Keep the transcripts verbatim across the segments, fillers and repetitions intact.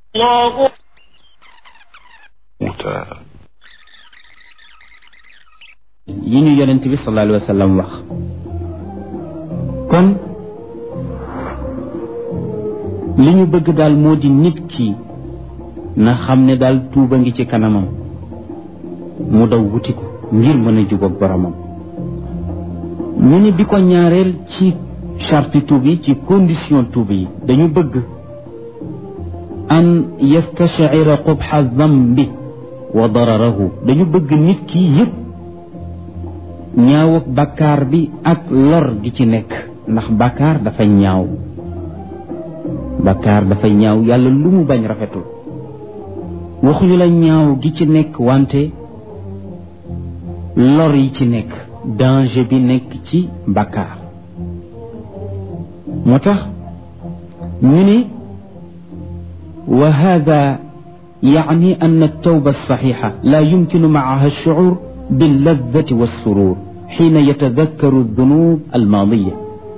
yi ñu yonent bi sallallahu alayhi wa sallam wax kon li ñu bëgg daal moo di nit ki na xam ne daal tuuba ngi ci kanamam mu daw wuti ko ngir mën a jubóog boromam. ñu ne bi ko ñaareel ci charte tuub yi ci condition tuub yi dañu bëgg an yastashira qubxa dambi wa dararahu dañu bëgg nit ki yëpp ñaaw ak bakkaar bi ak lor gi ci nekk ndax bakkaar dafa ñaaw bakkaar dafa ñaaw yàlla lu mu bañ rafetul waxuñu la ñaaw gi ci nekk wante lor yi ci nekk danger bi nekk ci bakkaar moo tax ñu ne wa hada يعني أن التوبة الصحيحة لا يمكن معها الشعور باللذة والسرور حين يتذكر الذنوب الماضية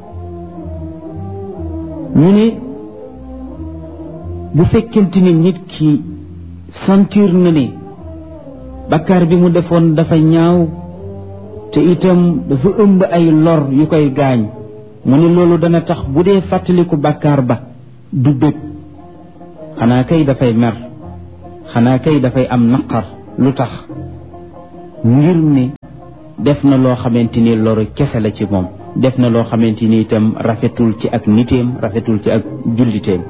من بفكنتني نيت كي سنتير نني بكار بي مو ديفون دا فا ñaaw te itam dafa ëmb ay lor yu koy gaañ mu ne loolu dana tax bu dee fàttaliku bàkkaar ba du bëgg xanaa kay dafay mer xanaa kay dafay am naqar lu tax ngir ne def na loo xamante ni loru kese la ci moom def na loo xamante ni itam rafetul ci ak niteem rafetul ci ak julliteem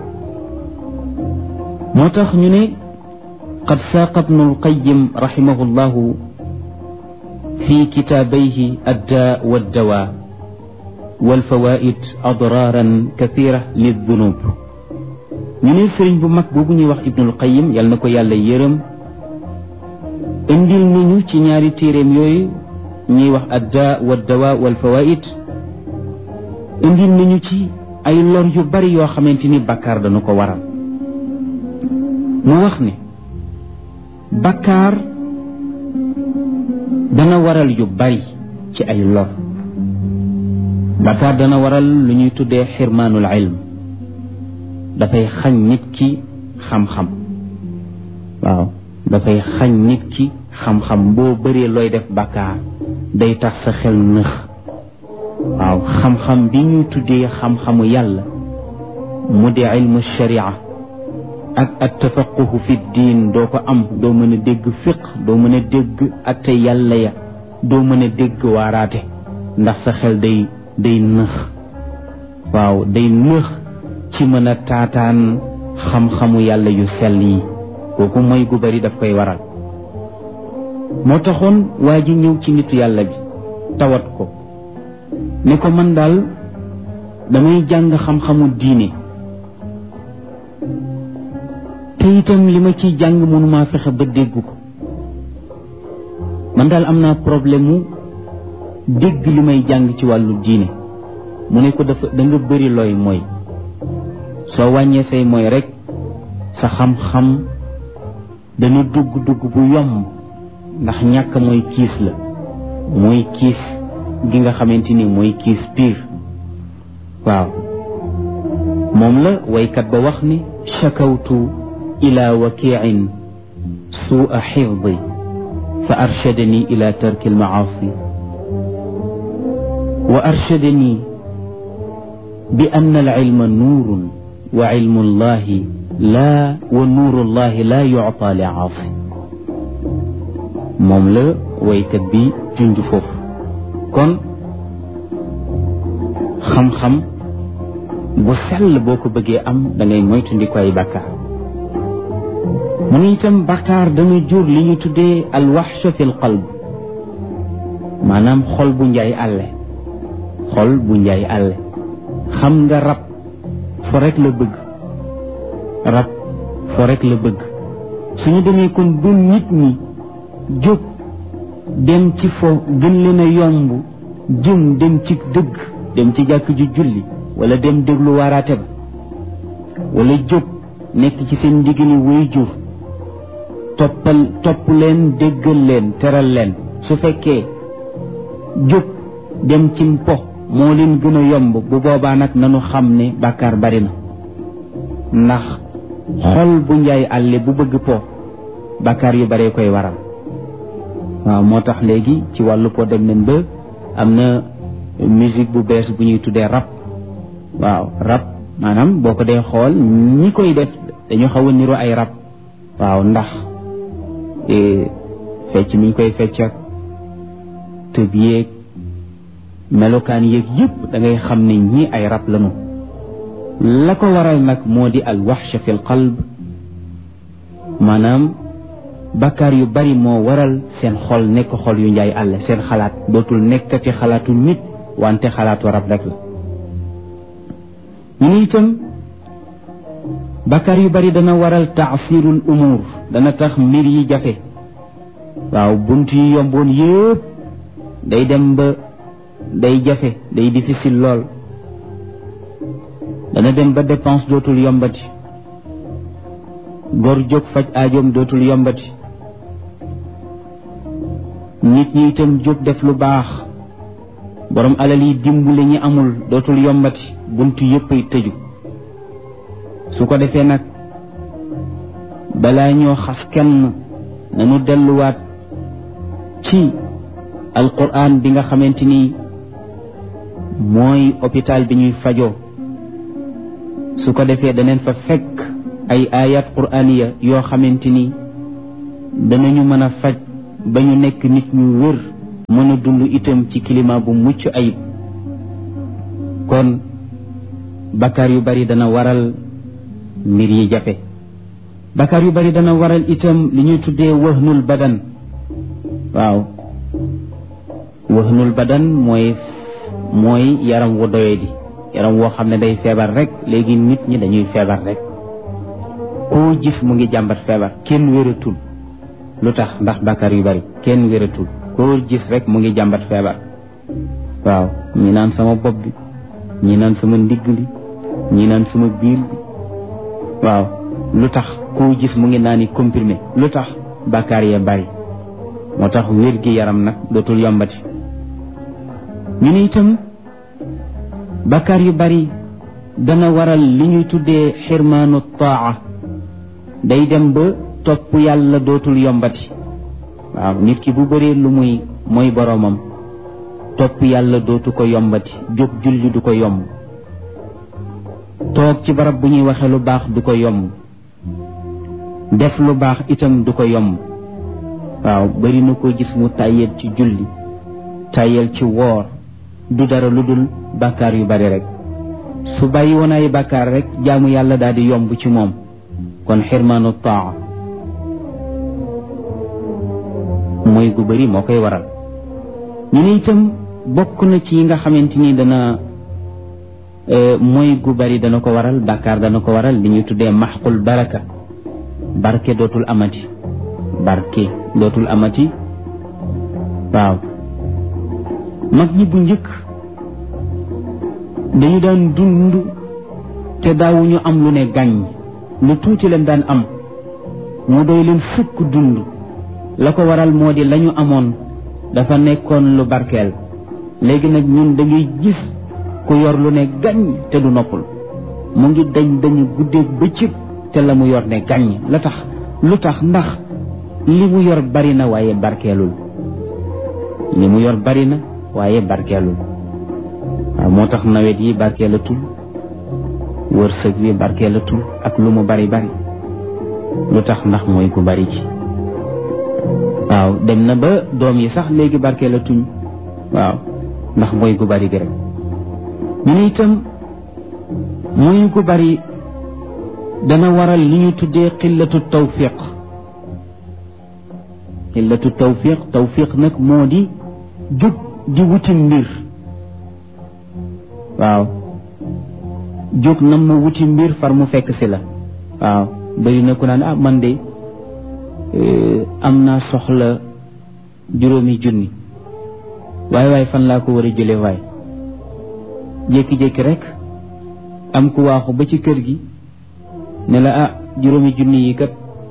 moo tax ñu ne qad saaqa ibnu alqayim rahimahu llahu في كتابيه الداء والدواء والفوائد أضرارا كثيرة للذنوب من سرين بمك بوبني وخ ابن القيم يالنا كو يالا يرم انديل نينو تي ñaari téereem yooyu ñuy wax الداء والدواء والفوائد indil nañu ci ay lor yu bari yoo xamante ni bakkaar dañu ko waral mu wax ne bakkaar dana waral yu bari ci ay lor bakkaar dana waral lu ñuy tuddee xirmaanul ilm dafay xañ nit ki xam-xam waaw dafay xañ nit ki xam-xam boo bëree looy def bakkaar day tax sa xel nëx waaw xam-xam bi ñuy tuddee xam-xamu yàlla mu di ilmu sharia ak at tafaquhu fi diin doo ko am doo mën a dégg fiq doo mën a dégg atte yàlla ya doo mën a dégg waaraate ndax sa xel day day nëx waaw day nëx ci mën a taataan xam-xamu yàlla yu sell yi kooku mooy gu bari daf koy waral moo taxoon waa ji ñëw ci nitu yàlla bi tawat ko ne ko man daal damay jàng xam-xamu diine te itam li ma ciy jàng mënumaa fexe ba dégg ko man daal am naa problème mu dégg li may jàng ci wàllu diine mu ne ko dafa da nga bëri looy mooy soo wàññee say mooy rek sa xam-xam dana dugg dugg bu yomb ndax ñàkk mooy kiis la mooy kiis gi nga xamante ni mooy kiis piir waaw moom la waykat ba wax ni shakawtu ila wakiin suua xifdi fa arshadani ila tarki almaasi wa arshadani bi anna alilma nuurun wa ilmu allahi laa wa nuuru allahi laa yucta li aasi moom la waykat bi junj foofu kon xam-xam bu sell boo ko bëggee am da ngay moytandiku ay bàkkaar mu ne itam bàkkaar dana jur li ñu tuddee alwaxsha fi l qalb maanaam xol bu njaay àlle xol bu njaay àlle xam nga rab fo rek la bëgg rab fo rek la bëgg suñu demee kon bu nit ñi jóg dem ci fo gën leen a yomb jëm dem ci dëgg dem ci jàkk ju julli wala dem déglu waaraate ba wala jóg nekk ci seen ndigali way jur toppal topp leen déggal leen teral leen su fekkee jóg dem ci mpo moo leen gën a yomb bu boobaa nag nanu xam ne bàkkaar bari na ndax xol bu njaay àlle bu bëgg po bàkkaar yu bare koy waral waaw moo tax léegi ci wàllu po dem nañ ba am na musique bu bees bu ñuy tuddee rap waaw rap maanaam boo ko dee xool ñi koy def dañu xaw a niru ay rap waaw ndax fecc mi ñu koy fecc ak tëb yéeg melokaan yéeg yëpp da ngay xam ne ñi ay rab lañu la ko waral nag moo di al waxsha fi l qalb maanaam bakkaar yu bari moo waral seen xol nekk xol yu njaay àll seen xalaat dootul nekkati xalaatu nit wante xalaatu rab rek la ñu ne itam bakkaar yu bari dana waral taasirul umur dana tax mbir yi jafe waaw bunt yi yomboon yëpp day dem ba day jafe day difficile lool dana dem ba dépense dootul yombati góor jóg faj aajoom dootul yombati nit ñi itam jóg def lu baax borom alal yi dimbali ñi amul dootul yombati buntu yëpp ay tëju su ko defee nag balaa ñoo xas kenn nanu delluwaat ci alquran bi nga xamante ni mooy hôpital bi ñuy fajoo su ko defee daneen fa fekk ay ayat quraniya yoo xamante ni danañu mën a faj ba ñu nekk nit ñu wër mën a dund itam ci climat bu mucc ayib kon bakkaar yu bari dana waral mbir yi jafe bakkaar yu bari dana waral itam li ñuy tuddee wahnul badan waaw wahnul badan mooy mooy yaram wu doye di yaram woo xam ne day feebar rek léegi nit ñi dañuy feebar rek koo gis mu ngi jàmbat feebar kenn wératul lu tax ndax bakkaar yu bari kenn wératul koo gis rek mu ngi jàmbat feebar waaw ñi naan sama bopp bi ñi naan sama ndigg li ñi naan sama biir bi waaw lu tax koo gis mu ngi naani comprimé lu tax bakkaar yee bari moo tax wér gi yaram nag dootul yombati ñu ne itam bakkaar yu bari dana waral li ñuy tuddee xirmaanu taa day dem ba topp yàlla dootul yombati waaw nit ki bu bëree lu muy mooy boroomam topp yàlla dootu ko yombati jóg julli du ko yomb toog ci barab bu ñuy waxe lu baax du ko yomb def lu baax itam du ko yomb waaw bari na ko gis mu tàyyeel ci julli tàyyeel ci woor du dara lu dul bàkkaar yu bari rek su bàyyi woon ay bàkkaar rek jaamu yàlla daal di yomb ci moom kon xirmaanu taa mooy gu bari moo koy waral ñu ne itam bokk na ci yi nga xamante ni dana mooy gu bari dana ko waral bàkkaar dana ko waral li ñuy tuddee maxqul baraka barke dootul amati barke dootul amati waaw mag ñi bu njëkk dañu daan dund te daawuñu am lu ne gàññ lu tuuti leen daan am mu doy leen fukk dund la ko waral moo di lañu amoon dafa nekkoon lu barkeel léegi nag ñun da ngay gis ku yor lu ne gàññ te du noppul mu ngi dañ dañu guddeeg bëccëg te la mu yor ne gàññ la tax lu tax ndax li mu yor bari na waaye barkeelul li mu yor bari na waaye barkeelul waaw moo tax nawet yi barkeelatul wërsëg wi barkeelatul ak lu mu bari bari lu tax ndax mooy ku bari ci waaw dem na ba doom yi sax léegi barkeelatuñ waaw ndax mooy gu bari gi rek ñu ne itam mooy gu bari dana waral li ñu tuddee xillatu tawfiq xillatu tawfiq tawfiq nag moo di jóg di wuti mbir waaw jóg nam ma wuti mbir far mu fekk si la waaw bari na ku naan ah man de am naa soxla juróomi junni waaye waaye fan laa ko war a jële waay jékki-jékki rek am ku waaxu ba ci kër gi ne la ah juróomi junni yi kat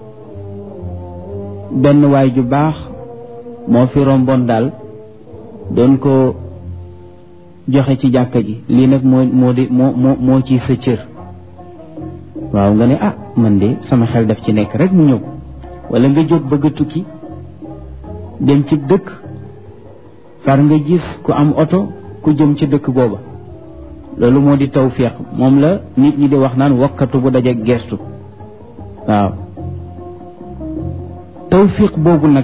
benn waay ju baax moo fi romboon daal doon ko joxe ci jàkka ji lii nag moo moo di moo moo moo ci sa cër waaw nga ne ah man de sama xel daf ci nekk rek mu ñëw, wala nga jóg bëgg a tukki dem ci dëkk far nga gis ku am oto ku jëm ci dëkk booba, loolu moo di tawfiq. moom la nit ñi di wax naan wakkatu bu daje gestu. waaw tawfiq boobu nag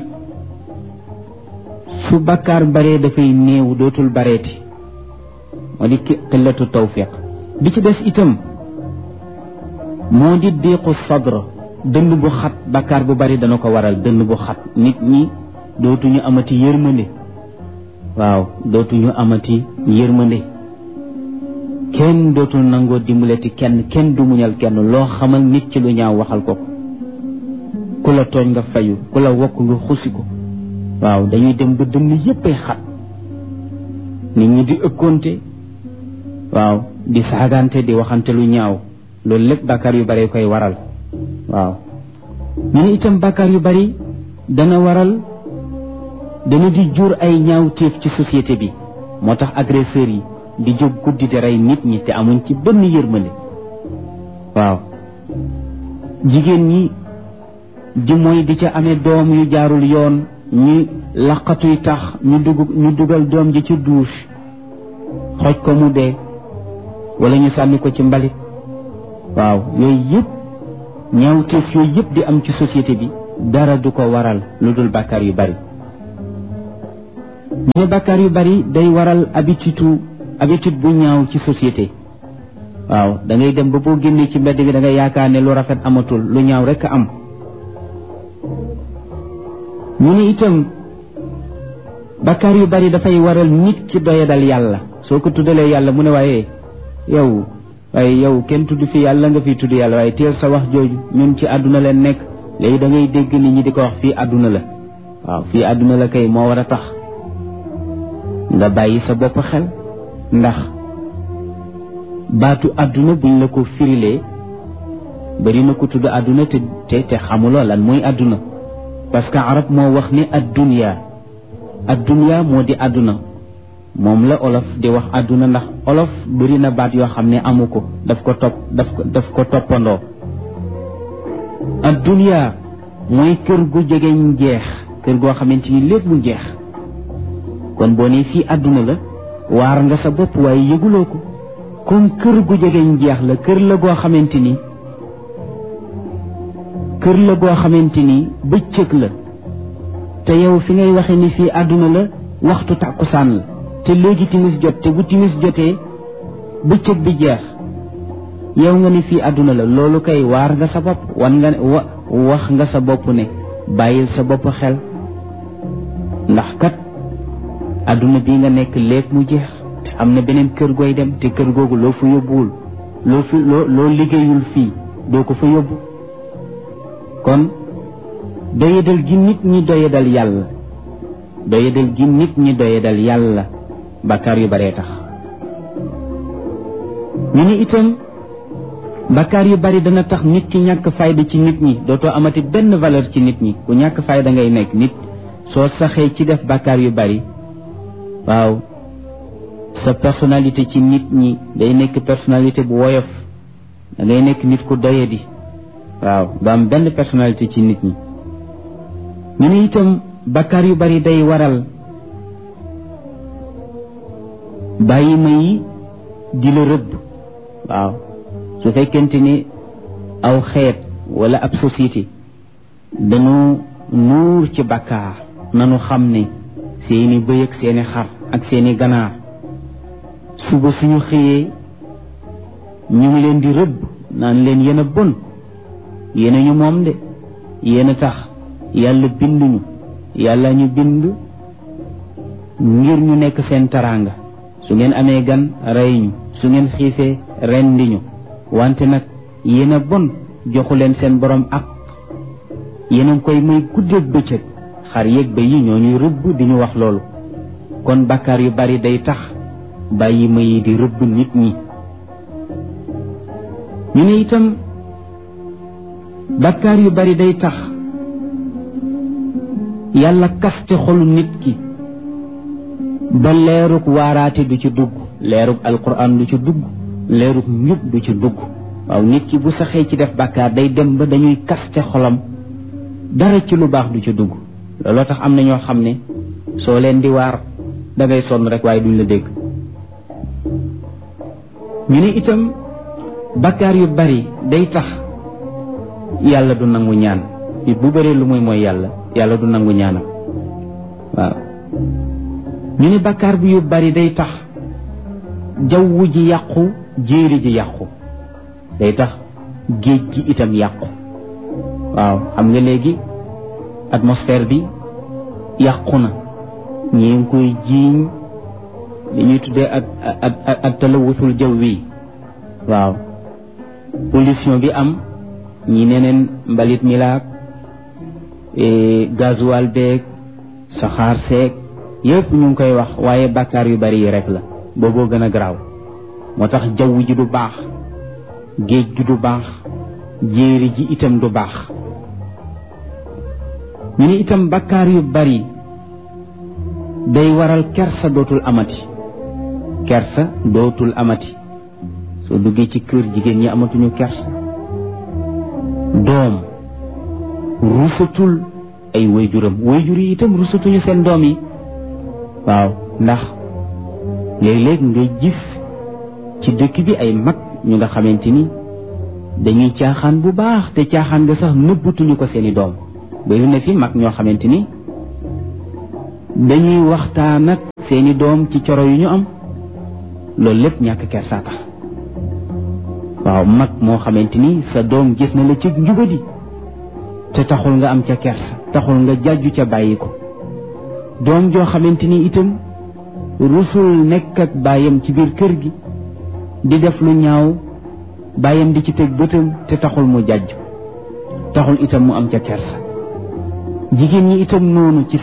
su bakkaar baree dafay néew, dootul bareeti, moo di qillatu tawfiq. bi ci des itam moo di diiqu sadr, dënn bu xat. bakkaar bu bari dana ko waral, dënn bu xat. nit ñi dootuñu amati yërmande. waaw dootuñu amati yërmande, kenn dootul nangoo dimbalati kenn, kenn du muñal kenn. loo xamal nit ci lu ñaaw waxal ko, ku la tooñ nga fayu, ku la wokk nga xusi ko. waaw dañuy dem ba dënn yéppay xat, nit ñi di ëkkoonte, waaw di saagante, di waxante lu ñaaw. loolu lépp bàkkaar yu bari koy waral. waaw ñu ne itam bàkkaar yu bari dana waral, dana di jur ay ñaawteef ci société bi. moo tax agresseurs yi di jóg guddi di rey nit ñi te amuñ ci benn yërmande. waaw jigéen ñi di mooy di ca amee doom yu jaarul yoon, ñu laqatuy tax ñu dugg ñu dugal doom ji ci douche, xoj ko mu dee, wala ñu sànni ko ci mbalit. waaw yooyu yëpp ñaawteef yooyu yëpp di am ci société bi, dara du ko waral lu dul bàkkaar yu bari. ñu ne bàkkaar yu bari day waral habitude habitude bu ñaaw ci société. waaw da ngay dem ba boo génnee ci mbedd bi da ngay yaakaar ne lu rafet amatul, lu ñaaw rekk a am. ñu ne itam bàkkaar yu bari dafay waral nit ki doyadal yàlla. soo ko tuddalee yàlla mu ne waaye yow waaye yow kenn tudd fi yàlla nga fi tudd yàlla, waaye teel sa wax jooju, ñun ci àdduna leen nekk. léegi da ngay dégg nit ñi di ko wax fii àdduna la. waaw fii àdduna la kay moo war a tax nga bàyyi sa bopp xel, ndax baatu àdduna buñ la ko firilee bari na ko tudd àdduna te te te xamuloo lan mooy àdduna. parce que arab moo wax ni ad-dunya, ad-dunya moo di àdduna. moom la olof di wax àdduna, ndax olof bari na baat yoo xam ne amu ko, daf ko topp daf ko daf ko toppandoo. ad-dunya mooy kër gu jegeñ jeex, kër goo xamante ni lépp mu jeex. kon boo nee fii àdduna la waar nga sa bopp, waaye yëguloo ko. comme kër gu jegeñ jeex la, kër la goo xamante ni kër la goo xamante ni bëccëg la, te yow fi ngay waxe ni fii àdduna la waxtu tàkkusaan la, te léegi timis jot, te bu timis jotee bëccëg bi jeex, yow nga ni fii àdduna la. loolu kay waar nga sa bopp, wan nga wa wax nga sa bopp ne bàyyil sa bopp xel, ndax kat àdduna bii nga nekk léegi mu jeex, te am na beneen kër gooy dem, te kër googu loo fa yóbbuwul, loo fi loo loo liggéeyul fii doo ko fa yóbbu. kon doyadal gi nit ñi doyadal yàlla, doyadal gi nit ñi doyadal yàlla bàkkaar yu baree tax. ñu ni itam bàkkaar yu bari dana tax nit ki ñàkk fayda ci nit ñi, dootoo amati benn valeur ci nit ñi. ku ñàkk fayda ngay nekk nit soo saxee ci def bàkkaar yu bari. waaw sa personnalité ci nit ñi day nekk personnalité bu woyof, da ngay nekk nit ku doyadi. waaw du am benn personnalité ci nit ñi. ñu ne itam bàkkaar yu bari day waral bàyyi ma yi di la rëbb. waaw su fekkente ni aw xeet wala ab société dañu nuur ci bàkkaar, nanu xam ne seeni bëy ak seeni xar ak seeni ganaar suba suñu xëyee ñu ngi leen di rëbb naan leen yéen a bon, yéen a ñu moom de, yéen a tax yàlla binduñu, yàlla ñu bind ngir ñu nekk seen taraanga. su ngeen amee gan rey ñu, su ngeen xiifee rendi ñu, wante nag yéen a bon, joxu leen seen borom ak yéen a ngi koy may guddeeg bëccëg. xar yeeg ba yi ñoo ñuy rëbb di ñu wax loolu. kon bàkkaar yu bari day tax bàyyi ma yi di rëbb nit ñi. ñu ne itam bàkkaar yu bari day tax yàlla kaste xolu nit ki ba leerug waaraate du ci dugg, leerug alquran du ci dugg, leerug njub du ci dugg. waaw nit ki bu saxee ci def bàkkaar day dem ba dañuy kaste xolam dara ci lu baax du ci dugg looloo tax am na ñoo xam ne soo leen di waar dangay sonn rek waaye duñ la dégg. ñu ne itam bàkkaar yu bari day tax yàlla du nangu ñaan nit bu bëree lu muy mooy yàlla yàlla du nangu ñaanam waaw. ñu ne bàkkaar bi yu bari day tax jaww ji yàqu jéeri ji yàqu day tax géej gi itam yàqu waaw. xam nga léegi atmosphère bi yàqu na ñi ngi koy jiiñ li ñuy tuddee ak ak ak talawusul jaw wi waaw. pollution bi am ñi neneen mbalit mi laak gasoil beeg saxaar seeg yëpp ñu ngi koy wax waaye bàkkaar yu bari yi rek la booboo gën a garaaw moo tax jaww ji du baax géej gi du baax jéeri ji itam du baax. ñu ne itam bàkkaar yu bari day waral kersa dootul amati kersa dootul amati soo duggee ci kër jigéen ñi amatuñu kersa doom rusatul ay wayjuram wayjur yi itam rusatuñu seen doom yi waaw. ndax léeg-léeg nga gis ci dëkk bi ay mag ñu nga xamante ni dañuy caaxaan bu baax te caaxaan nga sax nëbbatuñu ko seeni doom bari na fi mag ñoo xamante ni dañuy waxtaan ak seeni doom ci coro yu ñu am loolu lépp ñàkk kersa tax waaw. mag moo xamante ni sa doom gis na la ci njubadi te taxul nga am ca kersa taxul nga jàjju ca bàyyi ko. doom joo xamante ni itam rusul nekk ak baayam ci biir kër gi di def lu ñaaw baayam di ci teg bëtam te taxul mu jàjju taxul itam mu am ca kersa. jigéen ñi itam noonu ci